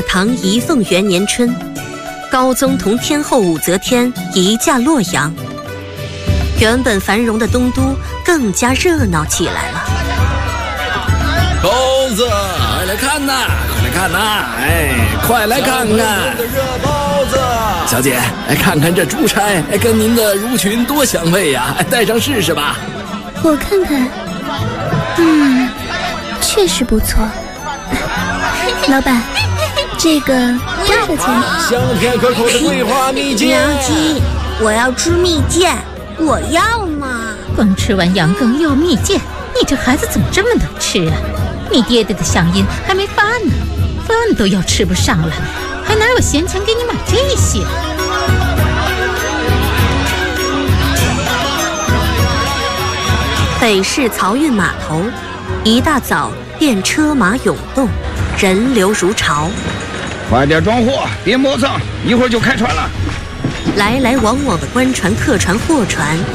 唐仪凤元年春，高宗同天后武则天移驾洛阳，原本繁荣的东都更加热闹起来了。 公子，快来看呐，快来看呐！哎，快来看看！小姐，看看这珠钗，跟您的襦裙多相配呀！戴上试试吧。 我看看，确实不错。老板，这个多少钱？ 香甜可口的桂花蜜饯。 娘亲，我要吃蜜饯，我要嘛！ 刚吃完羊羹又要蜜饯，你这孩子怎么这么能吃啊？你爹爹的响应还没发呢，饭都要吃不上了，还哪有闲钱给你买这些？ 北市漕运码头，一大早便车马涌动，人流如潮。 快点装货，别磨蹭，一会儿就开船了。 来来往往的官船、客船、货船